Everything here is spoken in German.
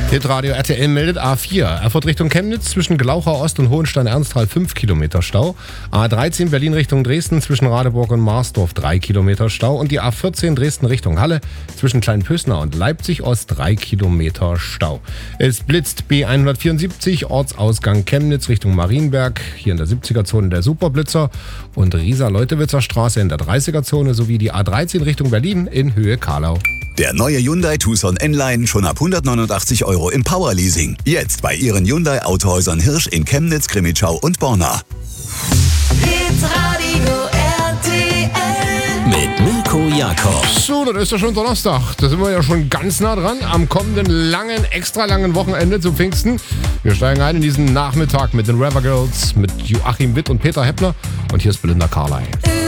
Hitradio RTL meldet A4. Erfurt Richtung Chemnitz zwischen Glauchau Ost und Hohenstein-Ernsthal 5 Kilometer Stau. A13 Berlin Richtung Dresden zwischen Radeburg und Marsdorf 3 Kilometer Stau. Und die A14 Dresden Richtung Halle zwischen Kleinpösner und Leipzig Ost 3 Kilometer Stau. Es blitzt B174 Ortsausgang Chemnitz Richtung Marienberg. Hier in der 70er-Zone der Superblitzer. Und Riesa-Leutewitzer Straße in der 30er-Zone sowie die A13 Richtung Berlin in Höhe Karlau. Der neue Hyundai Tucson N-Line schon ab 189 € im Powerleasing. Jetzt bei Ihren Hyundai Autohäusern Hirsch in Chemnitz, Crimmitschau und Borna. Hitradio RTL Mit Mirko Jacobs. So, dann ist ja schon Donnerstag. Da sind wir ja schon ganz nah dran. Am kommenden extra langen Wochenende zu Pfingsten. Wir steigen ein in diesen Nachmittag mit den River Girls, mit Joachim Witt und Peter Heppner. Und hier ist Belinda Carlisle.